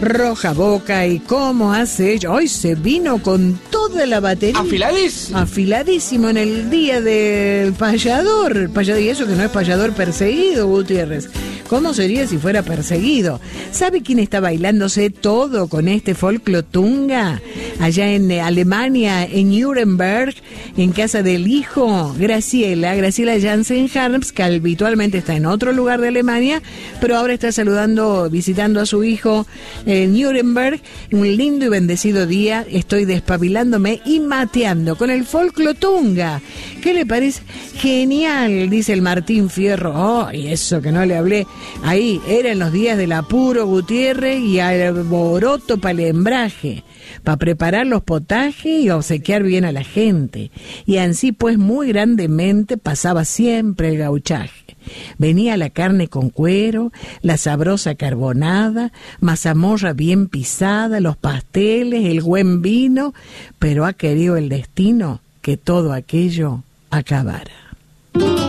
Roja Boca, ¿y cómo hace ella? Hoy se vino con toda la batería. Afiladísimo. Afiladísimo en el día del payador. Y eso que no es payador perseguido, Gutiérrez. ¿Cómo sería si fuera perseguido? ¿Sabe quién está bailándose todo con este folclotunga? Allá en Alemania, en Nuremberg, en casa del hijo, Graciela Jansen-Harms, que habitualmente está en otro lugar de Alemania, pero ahora está visitando a su hijo en Nuremberg. Un lindo y bendecido día, estoy despabilándome y mateando con el folclotunga. ¿Qué le parece? Genial, dice el Martín Fierro. Oh, y eso que no le hablé. Ahí eran los días del apuro, Gutiérrez, y alboroto para el hembraje, para preparar los potajes y obsequiar bien a la gente. Y así pues muy grandemente pasaba siempre el gauchaje. Venía la carne con cuero, la sabrosa carbonada, mazamorra bien pisada, los pasteles, el buen vino, pero ha querido el destino que todo aquello acabara.